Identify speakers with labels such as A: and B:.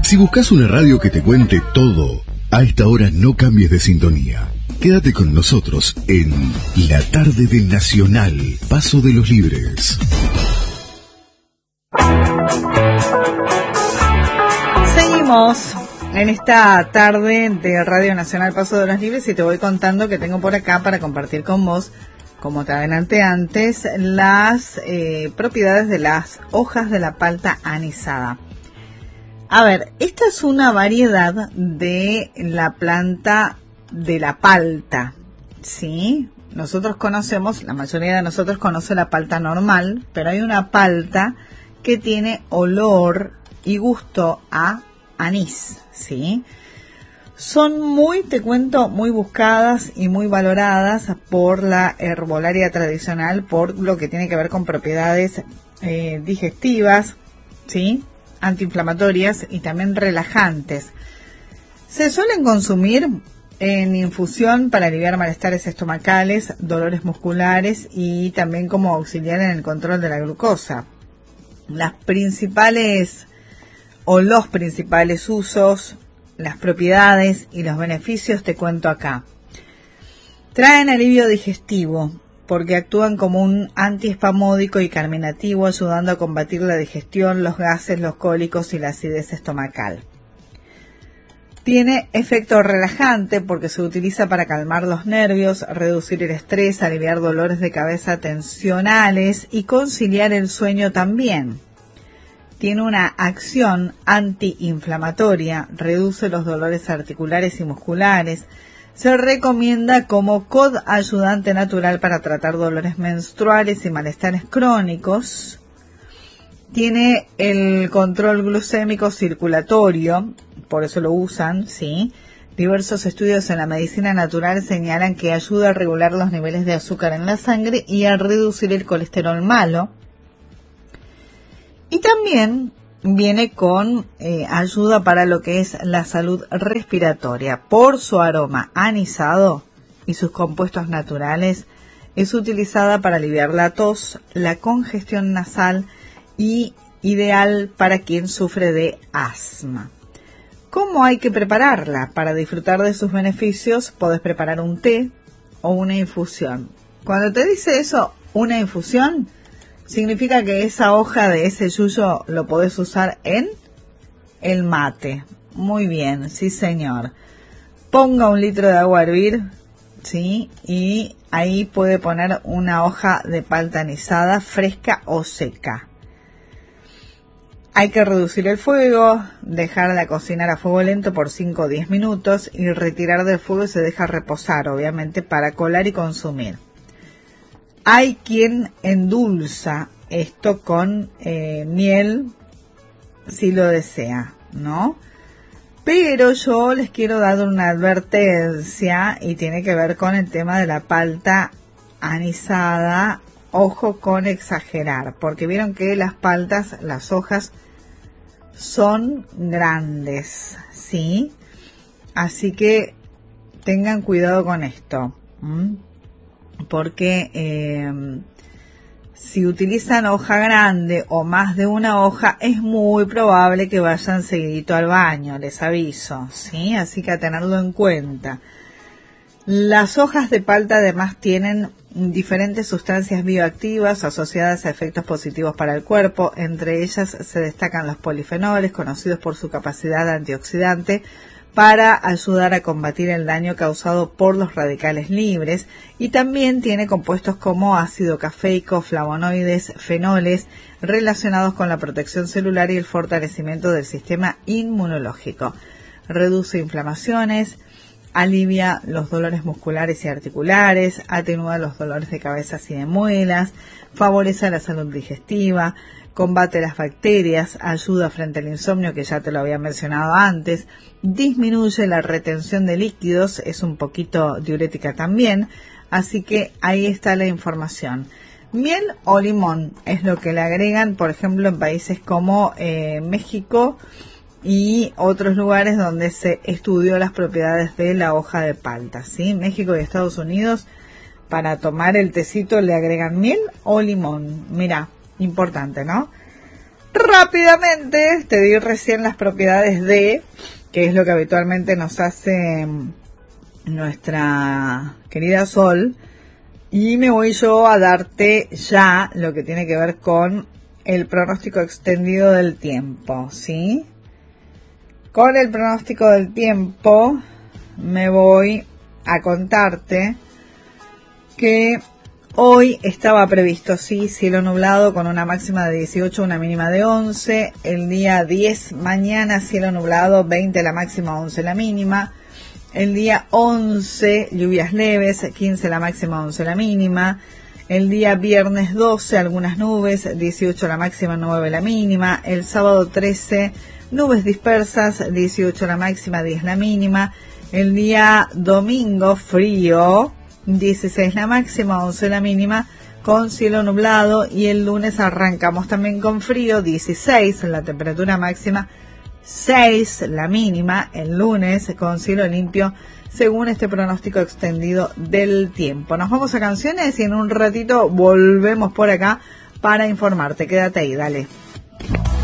A: Si buscas una radio que te cuente todo, a esta hora no cambies de sintonía. Quédate con nosotros en La Tarde del Nacional, Paso de los Libres.
B: Seguimos en esta tarde de Radio Nacional Paso de los Libres y te voy contando que tengo por acá para compartir con vos, como te adelanté antes, las propiedades de las hojas de la palta anisada. A ver, esta es una variedad de la planta de la palta, ¿sí? Nosotros conocemos, la mayoría de nosotros conoce la palta normal, pero hay una palta que tiene olor y gusto a anís, ¿sí? Son muy, te cuento, muy buscadas y muy valoradas por la herbolaria tradicional por lo que tiene que ver con propiedades digestivas, ¿sí? Antiinflamatorias y también relajantes. Se suelen consumir en infusión para aliviar malestares estomacales, dolores musculares y también como auxiliar en el control de la glucosa. Las principales o los principales usos, las propiedades y los beneficios te cuento acá. Traen alivio digestivo porque actúan como un antiespasmódico y carminativo, ayudando a combatir la digestión, los gases, los cólicos y la acidez estomacal. Tiene efecto relajante porque se utiliza para calmar los nervios, reducir el estrés, aliviar dolores de cabeza tensionales y conciliar el sueño también. Tiene una acción antiinflamatoria, reduce los dolores articulares y musculares. Se recomienda como coayudante natural para tratar dolores menstruales y malestares crónicos. Tiene el control glucémico circulatorio, por eso lo usan, ¿sí? Diversos estudios en la medicina natural señalan que ayuda a regular los niveles de azúcar en la sangre y a reducir el colesterol malo. Y también viene con ayuda para lo que es la salud respiratoria. Por su aroma anisado y sus compuestos naturales, es utilizada para aliviar la tos, la congestión nasal y ideal para quien sufre de asma. ¿Cómo hay que prepararla? Para disfrutar de sus beneficios, podés preparar un té o una infusión. Cuando te dice eso, una infusión, significa que esa hoja de ese yuyo lo podés usar en el mate. Muy bien, sí señor. Ponga 1 litro de agua a hervir, ¿sí? Y ahí puede poner una hoja de palta anisada fresca o seca. Hay que reducir el fuego, dejarla cocinar a fuego lento por 5 o 10 minutos y retirar del fuego y se deja reposar, obviamente, para colar y consumir. Hay quien endulza esto con miel, si lo desea, ¿no? Pero yo les quiero dar una advertencia y tiene que ver con el tema de la palta anisada. Ojo con exagerar, porque vieron que las paltas, las hojas, son grandes, ¿sí? Así que tengan cuidado con esto, porque si utilizan hoja grande o más de una hoja, es muy probable que vayan seguidito al baño, les aviso, ¿sí? Así que a tenerlo en cuenta. Las hojas de palta además tienen diferentes sustancias bioactivas asociadas a efectos positivos para el cuerpo. Entre ellas se destacan los polifenoles, conocidos por su capacidad antioxidante para ayudar a combatir el daño causado por los radicales libres, y también tiene compuestos como ácido cafeico, flavonoides, fenoles, relacionados con la protección celular y el fortalecimiento del sistema inmunológico. Reduce inflamaciones, alivia los dolores musculares y articulares, atenúa los dolores de cabeza y de muelas, favorece la salud digestiva, combate las bacterias, ayuda frente al insomnio, que ya te lo había mencionado antes, disminuye la retención de líquidos, es un poquito diurética también, así que ahí está la información. Miel o limón es lo que le agregan, por ejemplo, en países como México y otros lugares donde se estudió las propiedades de la hoja de palta, ¿sí? México y Estados Unidos, para tomar el tecito le agregan miel o limón. Mira, importante, ¿no? Rápidamente te di recién las propiedades de, que es lo que habitualmente nos hace nuestra querida Sol, y me voy yo a darte ya lo que tiene que ver con el pronóstico extendido del tiempo, ¿sí? Con el pronóstico del tiempo me voy a contarte que hoy estaba previsto, sí, cielo nublado con una máxima de 18, una mínima de 11. El día 10, mañana, cielo nublado, 20 la máxima, 11 la mínima. El día 11, lluvias leves, 15 la máxima, 11 la mínima. El día viernes 12, algunas nubes, 18 la máxima, 9 la mínima. El sábado 13, nubes dispersas, 18 la máxima, 10 la mínima. El día domingo, frío, 16 la máxima, 11 la mínima, con cielo nublado. Y el lunes arrancamos también con frío, 16 la temperatura máxima, 6 la mínima, el lunes con cielo limpio, según este pronóstico extendido del tiempo. Nos vamos a canciones y en un ratito volvemos por acá para informarte. Quédate ahí, dale.